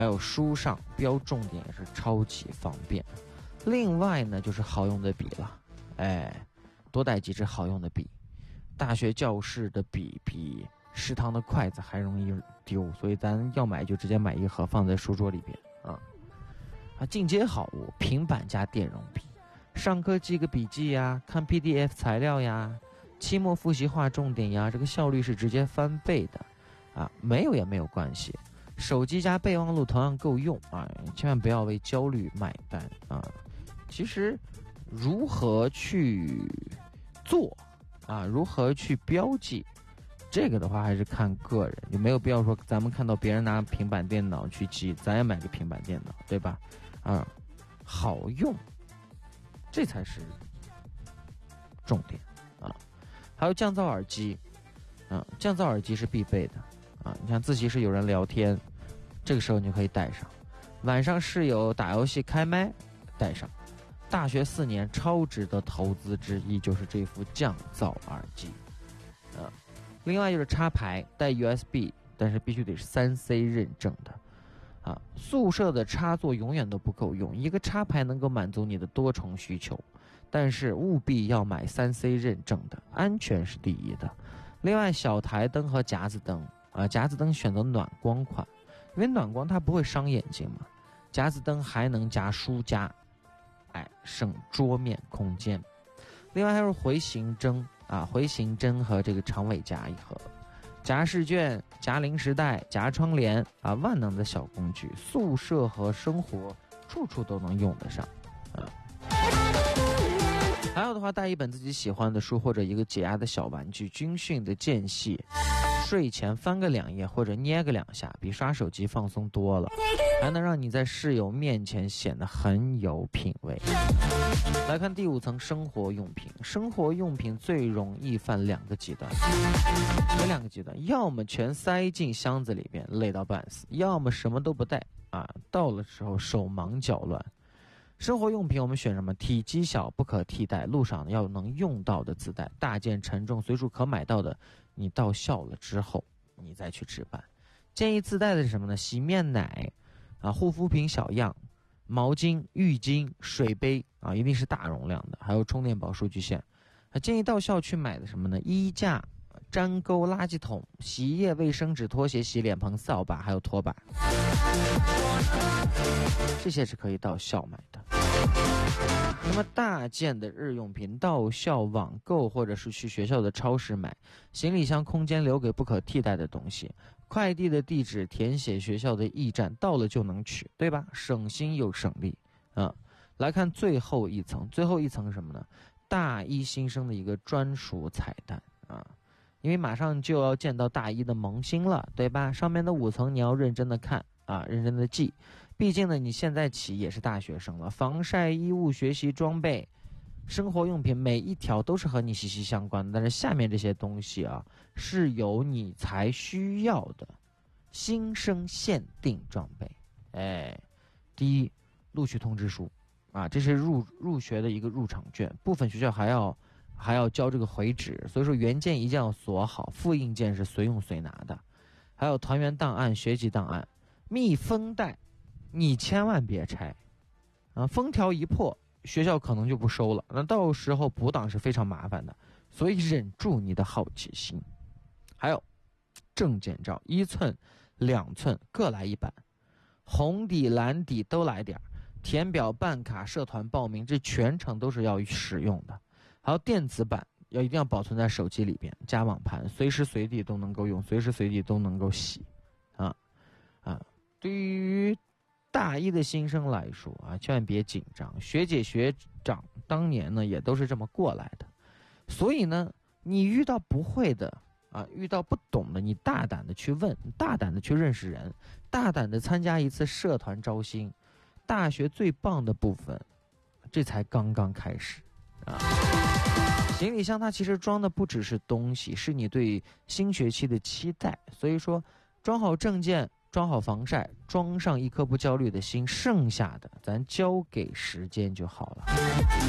还有书上标重点也是超级方便。另外呢，就是好用的笔了，多带几支好用的笔。大学教室的笔比食堂的筷子还容易丢，所以咱要买就直接买一盒放在书桌里边进阶好物，平板加电容笔，上课记个笔记呀，看 PDF 材料呀，期末复习画重点呀，这个效率是直接翻倍的没有也没有关系，手机加备忘录同样够用千万不要为焦虑买单其实如何去做如何去标记，这个的话还是看个人，有没有必要说咱们看到别人拿平板电脑去记，咱也买个平板电脑，对吧？好用，这才是重点还有降噪耳机降噪耳机是必备的你像自习室有人聊天，这个时候你就可以带上，晚上室友打游戏开麦带上。大学4年超值得投资之一就是这副降噪耳机另外就是插排带 USB， 但是必须得是3C 认证的宿舍的插座永远都不够用，一个插排能够满足你的多重需求，但是务必要买3C 认证的，安全是第一的。另外小台灯和夹子灯夹子灯选择暖光款，因为暖光它不会伤眼睛嘛，夹子灯还能夹书架省桌面空间。另外还有回形针回形针和这个长尾夹一盒，夹试卷、夹零食袋、夹窗帘万能的小工具，宿舍和生活处处都能用得上还有的话，带一本自己喜欢的书或者一个解压的小玩具，军训的间隙睡前翻个2页或者捏个2下，比刷手机放松多了，还能让你在室友面前显得很有品味。来看第5层生活用品。生活用品最容易犯2个极端，有2个极端，要么全塞进箱子里边累到半死，要么什么都不带到了时候手忙脚乱。生活用品我们选什么？体积小不可替代，路上要能用到的自带，大件沉重随处可买到的，你到校了之后你再去置办。建议自带的是什么呢？洗面奶护肤品小样，毛巾、浴巾、水杯一定是大容量的，还有充电宝、数据线。建议到校去买的什么呢？衣架、粘钩、垃圾桶、洗衣液、卫生纸、拖鞋、洗脸盆、扫把，还有拖把，这些是可以到校买的。那么大件的日用品到校网购或者是去学校的超市买，行李箱空间留给不可替代的东西，快递的地址填写学校的驿站，到了就能取，对吧？省心又省力来看最后一层是什么呢？大一新生的一个专属彩蛋因为马上就要见到大一的萌新了，对吧？上面的5层你要认真的看认真的记，毕竟呢你现在起也是大学生了，防晒衣物、学习装备、生活用品每一条都是和你息息相关的，但是下面这些东西是有你才需要的新生限定装备第一，录取通知书这是入学的一个入场券，部分学校还要交这个回执，所以说原件一定要锁好，复印件是随用随拿的。还有团员档案、学籍档案、密封袋，你千万别拆封条一破，学校可能就不收了，那到时候补档是非常麻烦的，所以忍住你的好奇心。还有证件照1寸、2寸各来1版，红底蓝底都来点，填表、办卡、社团报名，这全程都是要使用的。还有电子版一定要保存在手机里边，加网盘，随时随地都能够用，随时随地都能够洗对于大一的新生来说千万别紧张，学姐学长当年呢也都是这么过来的，所以呢你遇到不会的遇到不懂的，你大胆的去问，大胆的去认识人，大胆的参加一次社团招新。大学最棒的部分这才刚刚开始行李箱它其实装的不只是东西，是你对新学期的期待，所以说装好证件，装好防晒，装上一颗不焦虑的心，剩下的咱交给时间就好了。